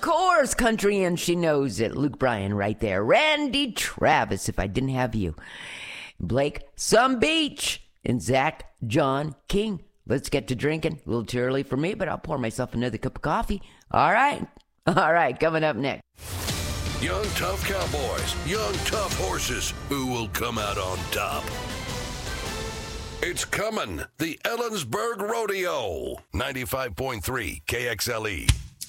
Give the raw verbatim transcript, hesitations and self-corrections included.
course, country, and she knows it. Luke Bryan right there. Randy Travis, if I didn't have you. Blake, Some Beach, and Zach John King. Let's get to drinking. A little too early for me, but I'll pour myself another cup of coffee. All right. All right, coming up next. Young, tough cowboys, young, tough horses. Who will come out on top? It's coming. The Ellensburg Rodeo. ninety-five point three K X L E.